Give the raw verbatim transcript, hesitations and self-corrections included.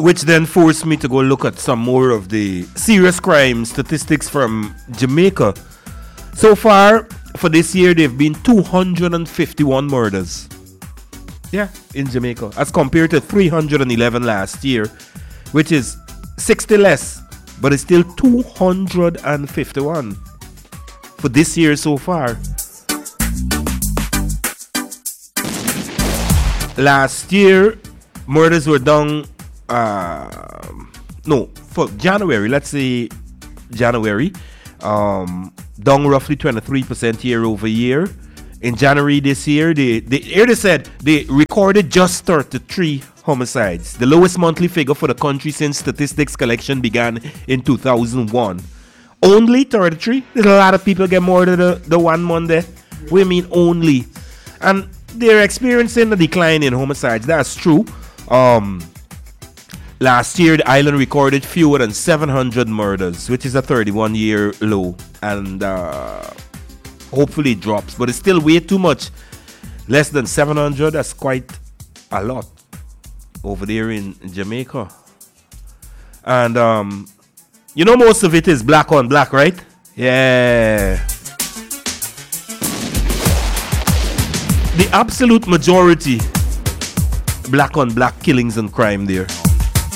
which then forced me to go look at some more of the serious crime statistics from Jamaica. So far, for this year, there have been two hundred fifty-one murders. Yeah, in Jamaica, as compared to three hundred eleven last year, which is sixty less, but it's still two hundred fifty-one for this year so far. Last year, murders were down, uh, no, for January, let's say January, um, down roughly twenty-three percent year over year. In January this year, they, they, here they said they recorded just thirty-three homicides, the lowest monthly figure for the country since statistics collection began in two thousand one. Only thirty-three? There's a lot of people get murdered the, the one Monday. We mean only. And they're experiencing a decline in homicides. That's true. Um, last year, the island recorded fewer than seven hundred murders, which is a thirty-one year low. And uh, hopefully it drops, but it's still way too much. Less than seven hundred, that's quite a lot over there in Jamaica. And um, you know, most of it is black on black, right? Yeah. The absolute majority, black on black killings and crime there.